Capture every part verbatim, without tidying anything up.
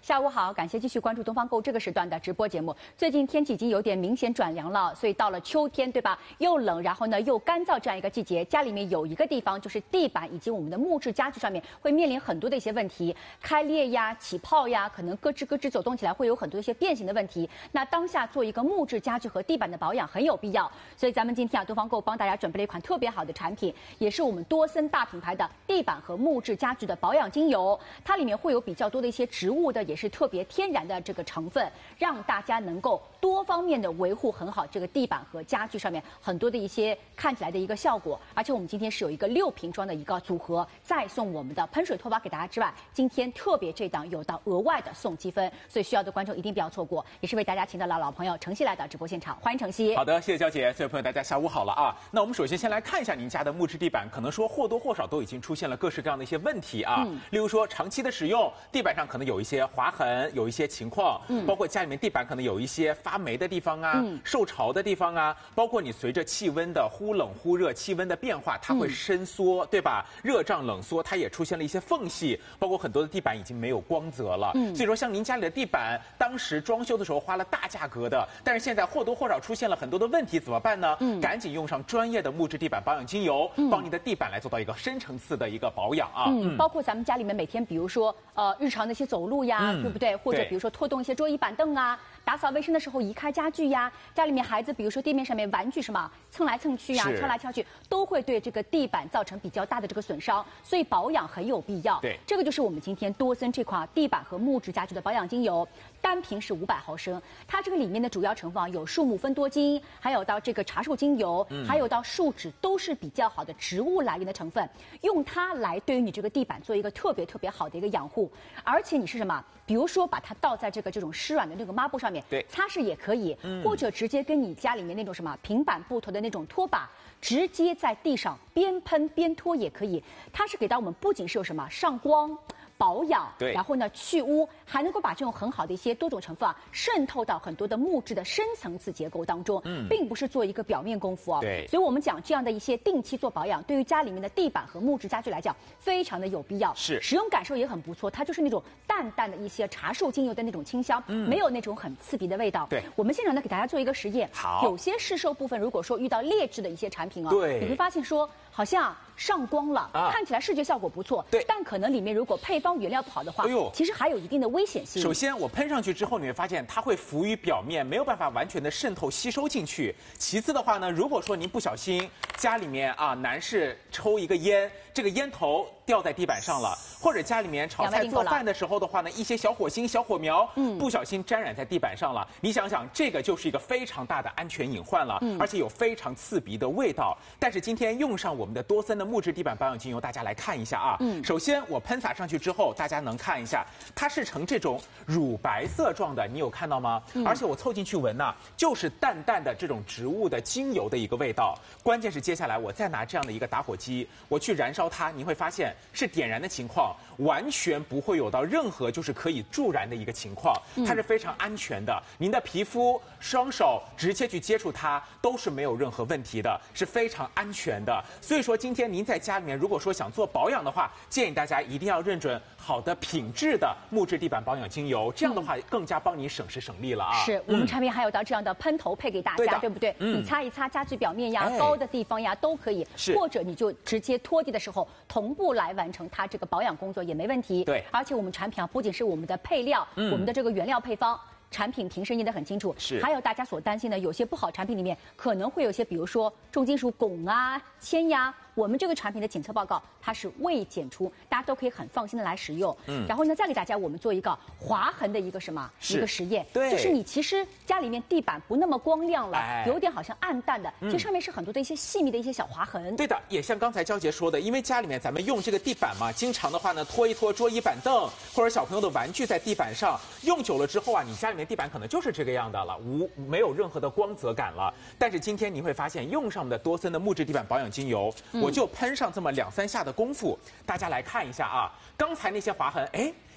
下午好，感谢继续关注东方购这个时段的直播节目。最近天气已经有点明显转凉了，所以到了秋天，对吧？又冷，然后呢又干燥这样一个季节，家里面有一个地方就是地板以及我们的木质家具上面会面临很多的一些问题，开裂呀、起泡呀，可能咯吱咯吱走动起来会有很多一些变形的问题。那当下做一个木质家具和地板的保养很有必要，所以咱们今天啊，东方购帮大家准备了一款特别好的产品，也是我们多森大品牌的地板和木质家具的保养精油，它里面会有比较多的一些植物的。也是特别天然的这个成分，让大家能够多方面的维护很好这个地板和家具上面很多的一些看起来的一个效果。而且我们今天是有一个六瓶装的一个组合，再送我们的喷水拖把给大家之外，今天特别这档有到额外的送积分，所以需要的观众一定不要错过。也是为大家请到了老朋友程曦来到直播现场，欢迎程曦。 好的，谢谢娇姐，所有朋友大家下午好了啊。那我们首先先来看一下您家的木质地板，可能说或多或少都已经出现了各式各样的一些问题啊，嗯、例如说长期的使用，地板上可能有一些划痕，有一些情况，嗯，包括家里面地板可能有一些发霉的地方啊，嗯、受潮的地方啊，包括你随着气温的忽冷忽热，气温的变化，它会伸缩，嗯、对吧？热胀冷缩，它也出现了一些缝隙，包括很多的地板已经没有光泽了。嗯，所以说像您家里的地板，当时装修的时候花了大价格的，但是现在或多或少出现了很多的问题，怎么办呢？嗯，赶紧用上专业的木质地板保养精油，嗯、帮你的地板来做到一个深层次的一个保养啊。 嗯，嗯包括咱们家里面每天，比如说呃日常的一些走路呀。嗯、对不对？或者比如说拖动一些桌椅板凳啊，打扫卫生的时候移开家具呀，家里面孩子比如说地面上面玩具什么蹭来蹭去呀，敲来敲去，都会对这个地板造成比较大的这个损伤，所以保养很有必要。 对， 这个就是我们今天多森这款地板和木质家具的保养精油，单瓶是五百毫升，它这个里面的主要成分有树木芬多精，还有到这个茶树精油，嗯、还有到树脂，都是比较好的植物来源的成分，用它来对于你这个地板做一个特别特别好的一个养护，而且你是什么？比如说把它倒在这个这种湿软的那个抹布上面， 对， 擦拭也可以，嗯、或者直接跟你家里面那种什么平板布头的那种拖把，直接在地上边喷边拖也可以。它是给到我们不仅是有什么上光。保养， 对， 然后呢去污，还能够把这种很好的一些多种成分啊渗透到很多的木质的深层次结构当中，嗯，并不是做一个表面功夫啊。 对， 所以我们讲这样的一些定期做保养，对于家里面的地板和木质家具来讲，非常的有必要。 是， 使用感受也很不错，它就是那种淡淡的一些茶树精油的那种清香，嗯，没有那种很刺鼻的味道。 对， 我们现场呢给大家做一个实验， 好， 有些市售部分如果说遇到劣质的一些产品啊， 对， 你会发现说好像上光了，啊、看起来视觉效果不错， 对， 但可能里面如果配方原料不好的话，哎呦，其实还有一定的危险性。 首先，我喷上去之后，你会发现它会浮于表面，没有办法完全的渗透吸收进去。其次的话呢，如果说您不小心家里面啊，男士抽一个烟，这个烟头掉在地板上了，或者家里面炒菜做饭的时候的话呢，一些小火星、小火苗，嗯，不小心沾染在地板上了，你想想，这个就是一个非常大的安全隐患了，嗯，而且有非常刺鼻的味道。但是今天用上我们的多森的木质地板保养精油，大家来看一下啊，嗯，首先我喷洒上去之后，大家能看一下，它是呈这种乳白色状的，你有看到吗？嗯、而且我凑进去闻呢、啊，就是淡淡的这种植物的精油的一个味道。关键是接下来我再拿这样的一个打火机，我去燃烧它，你会发现是点燃的情况，完全不会有到任何就是可以助燃的一个情况，它是非常安全的。您的皮肤、双手直接去接触它都是没有任何问题的，是非常安全的。所以说今天您在家里面如果说想做保养的话，建议大家一定要认准好的品质的木质地板保养精油，这样的话更加帮你省时省力了啊！ 是我们产品还有到这样的喷头配给大家，对不对？嗯，你擦一擦家具表面呀、哎、高的地方呀都可以，或者你就直接拖地的时候同步来完成它这个保养工作也没问题。 对， 而且我们产品啊不仅是我们的配料，嗯、我们的这个原料配方。产品瓶身印得很清楚， 是。 还有大家所担心的，有些不好产品里面可能会有些，比如说重金属汞啊、铅呀。我们这个产品的检测报告它是未检出，大家都可以很放心的来使用。嗯。然后呢，再给大家我们做一个划痕的一个什么一个实验， 对， 就是你其实家里面地板不那么光亮了，哎、有点好像暗淡的，其实上面是很多的一些细密的一些小划痕。 对的，也像刚才娇姐说的，因为家里面咱们用这个地板嘛，经常的话呢拖一拖桌椅板凳或者小朋友的玩具在地板上，用久了之后啊，你家里面地板可能就是这个样的了，无没有任何的光泽感了。但是今天你会发现，用上我们的多森的木质地板保养精油，嗯、我就喷上这么两三下的功夫，大家来看一下啊，刚才那些划痕，哎。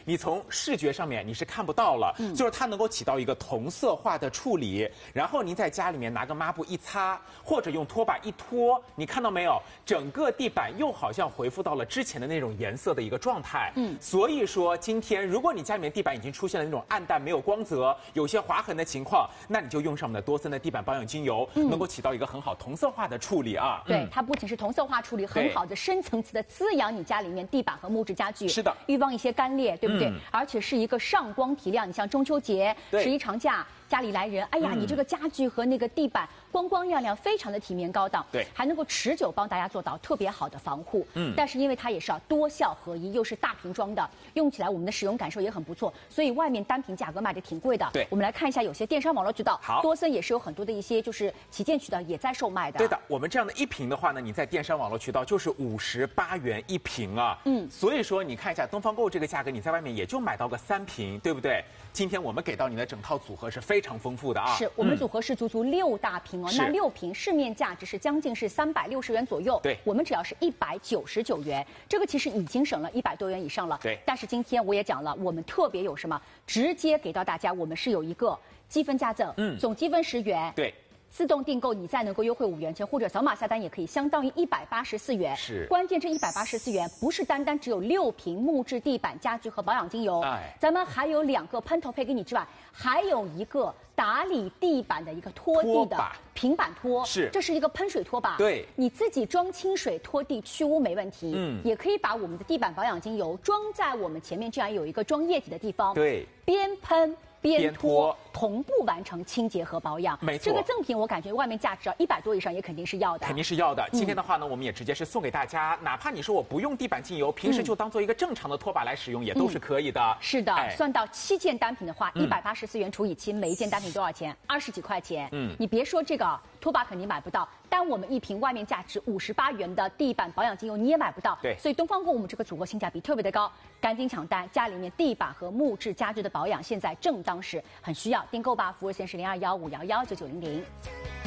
你从视觉上面你是看不到了，嗯、就是它能够起到一个同色化的处理。然后您在家里面拿个抹布一擦，或者用拖把一拖，你看到没有？整个地板又好像恢复到了之前的那种颜色的一个状态。嗯，所以说今天如果你家里面地板已经出现了那种暗淡、没有光泽、有些划痕的情况，那你就用上我们的多森的地板保养精油，嗯、能够起到一个很好同色化的处理啊。 对，嗯、它不仅是同色化处理，很好的深层次的滋养你家里面地板和木质家具。 是的， 预防一些干裂，对不对？嗯、而且是一个上光提亮。你像中秋节、十一长假。家里来人，哎呀，嗯、你这个家具和那个地板光光亮亮，非常的体面高档， 对， 还能够持久帮大家做到特别好的防护。嗯，但是因为它也是要多效合一，又是大瓶装的，用起来我们的使用感受也很不错，所以外面单瓶价格卖的挺贵的。 对， 我们来看一下，有些电商网络渠道， 好， 多森也是有很多的一些就是旗舰渠道也在售卖的。 对的，我们这样的一瓶的话呢，你在电商网络渠道就是五十八元一瓶啊。嗯，所以说你看一下东方购这个价格，你在外面也就买到个三瓶，对不对？今天我们给到你的整套组合是非常丰富的啊。 是我们组合是足足六大瓶哦，嗯、那六瓶市面价值是将近是三百六十元左右， 对， 我们只要是一百九十九元，这个其实已经省了一百多元以上了。 对， 但是今天我也讲了，我们特别有什么，直接给到大家，我们是有一个积分加赠，嗯，总积分十元， 对。 自动订购，你再能够优惠五元钱，或者扫码下单也可以，相当于一百八十四元。 是， 关键这一百八十四元不是单单只有六瓶木质地板家具和保养精油， 哎， 咱们还有两个喷头配给你之外，还有一个打理地板的一个拖地的平板拖， 是， 这是一个喷水拖把， 对， 你自己装清水拖地去污没问题，嗯，也可以把我们的地板保养精油装在我们前面这样有一个装液体的地方， 对， 边喷。边拖同步完成清洁和保养， 没错。 这个赠品我感觉外面价值啊一百多以上也肯定是要的， 肯定是要的。今天的话呢，嗯、我们也直接是送给大家，哪怕你说我不用地板精油，平时就当做一个正常的拖把来使用，嗯、也都是可以的。 是的，哎、算到七件单品的话，一百八十四元除以七，每一件单品多少钱？二十几块钱。嗯，你别说这个拖把肯定买不到，单我们一瓶外面价值五十八元的地板保养精油你也买不到。 对， 所以东方购我们这个组合性价比特别的高，赶紧抢单！家里面地板和木质家具的保养现在正当时很需要。订购吧，服务线是零二幺五幺幺九九零零。